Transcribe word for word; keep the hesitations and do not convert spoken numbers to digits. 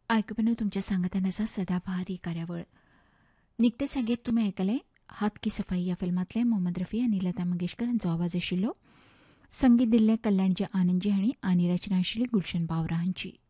ऐकून तुमच्या सांगतानाचा सदाबहार ही कार्यावळ निकते सांगीत तुम्ही ऐकले हात की सफाई या फिल्मातले मोहम्मद रफी आणि लता मंगेशकर हांचो आवाज आशिल्लो. संगीत दिल्ले कल्याणजी आनंदजी हांणी आनी रचना आशिल्ली गुलशन बावरा हांची.